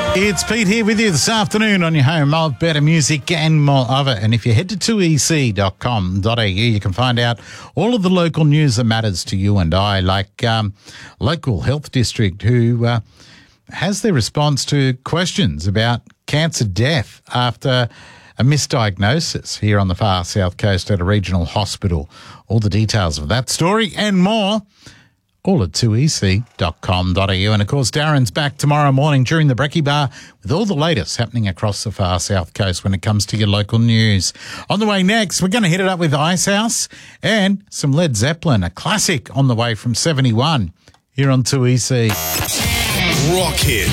It's Pete here with you this afternoon on your home of better music and more of it. And if you head to 2ec.com.au, you can find out all of the local news that matters to you and I, like local health district who has their response to questions about cancer death after a misdiagnosis here on the far south coast at a regional hospital. All the details of that story and more, all at 2ec.com.au. And, of course, Darren's back tomorrow morning during the Brekkie Bar with all the latest happening across the far south coast when it comes to your local news. On the way next, we're going to hit it up with Icehouse and some Led Zeppelin, a classic on the way from 71 here on 2EC. Rock Hit.